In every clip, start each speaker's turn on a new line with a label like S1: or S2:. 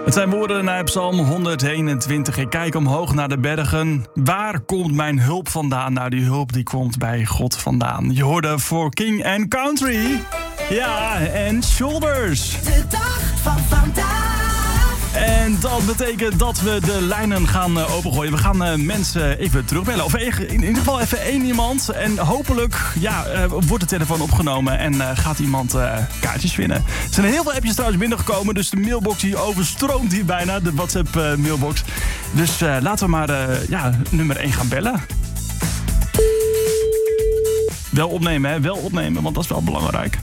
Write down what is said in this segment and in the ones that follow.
S1: Het zijn woorden uit Psalm 121. Ik kijk omhoog naar de bergen. Waar komt mijn hulp vandaan? Nou, die hulp die komt bij God vandaan. Je hoorde For King and Country. Ja, en Shoulders.
S2: De dag van vandaag.
S1: En dat betekent dat we de lijnen gaan opengooien. We gaan mensen even terugbellen. Of in ieder geval even één iemand. En hopelijk wordt de telefoon opgenomen en gaat iemand kaartjes winnen. Er zijn heel veel appjes trouwens binnengekomen. Dus de mailbox die overstroomt hier bijna. De WhatsApp mailbox. Dus laten we maar nummer 1 gaan bellen. Wel opnemen, hè? Wel opnemen, want dat is wel belangrijk.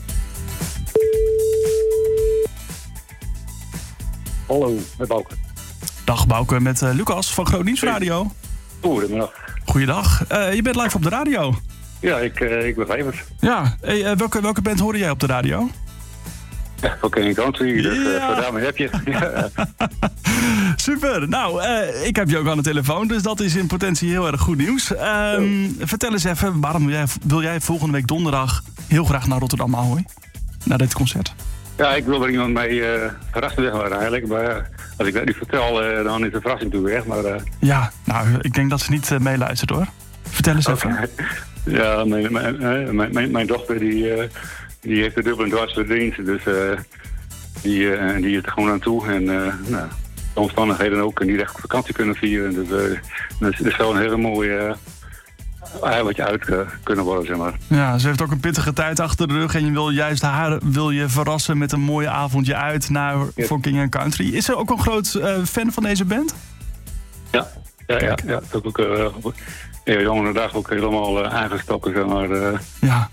S3: Hallo, met Bouke.
S1: Dag Bouke, met Lucas van Groot Nieuwsradio.
S3: Goedemiddag.
S1: Goeiedag. Je bent live op de radio.
S3: Ja, ik begrijp het.
S1: Ja, hey, welke band hoorde jij op de radio?
S3: Ja, voor King Country, dus daarmee heb je. Ja.
S1: Super. Nou, ik heb je ook aan de telefoon, dus dat is in potentie heel erg goed nieuws. Vertel eens even, waarom wil jij volgende week donderdag heel graag naar Rotterdam Ahoy? Naar dit concert?
S3: Ja, ik wil er iemand mee verrassen, zeg maar, eigenlijk. Maar als ik dat niet vertel, dan is de verrassing natuurlijk weg. Maar,
S1: Ja, nou, ik denk dat ze niet meeluistert, hoor. Vertel eens even.
S3: Ja, mijn dochter, die heeft de dubbele dwarse dienst. Dus die is er gewoon aan toe. En de omstandigheden ook. En die recht op vakantie kunnen vieren. Dus het is wel een hele mooie... wat je uit kunnen worden, zeg maar.
S1: Ja, ze heeft ook een pittige tijd achter de rug. En je wil juist haar verrassen met een mooi avondje uit naar For King and Country. Is ze ook een groot fan van deze band?
S3: Ja. Dat is ook jongere dag ook helemaal aangestoken, zeg maar.
S1: Ja.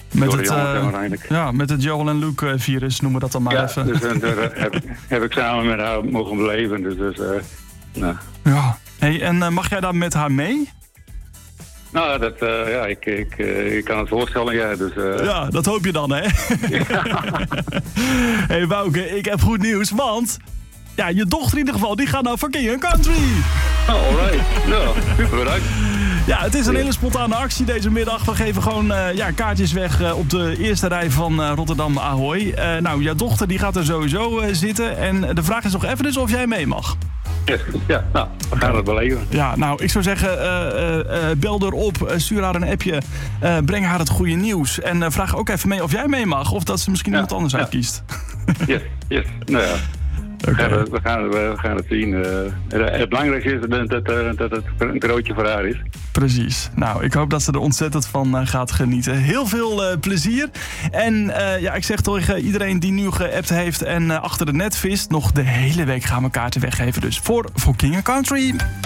S1: Met het Joel en Luke virus, noemen we dat dan maar even.
S3: Dus heb ik samen met haar mogen beleven. Dus nou.
S1: Ja. Hey, en mag jij dan met haar mee?
S3: Nou, ik kan het voorstellen, ja. Dus,
S1: Ja, dat hoop je dan, hè? Hey Bouke, ik heb goed nieuws, want... Ja, je dochter in ieder geval, die gaat naar For King and Country.
S3: Oh, alright. Ja, super bedankt.
S1: Ja, het is een hele spontane actie deze middag. We geven gewoon kaartjes weg op de eerste rij van Rotterdam Ahoy. Nou, jouw dochter die gaat er sowieso zitten. En de vraag is nog even dus of jij mee mag.
S3: Yes. Ja, nou, we gaan het beleven.
S1: Ja, nou, ik zou zeggen, bel erop, stuur haar een appje, breng haar het goede nieuws. En vraag ook even mee of jij mee mag, of dat ze misschien iemand anders uitkiest.
S3: Yes, nou ja.
S1: Okay.
S3: We gaan het zien. Het belangrijkste is dat het een cadeautje voor haar is.
S1: Precies. Nou, ik hoop dat ze er ontzettend van gaat genieten. Heel veel plezier. En ik zeg tegen iedereen die nu geappt heeft en achter de net vist, nog de hele week gaan we kaarten weggeven. Dus voor King and Country.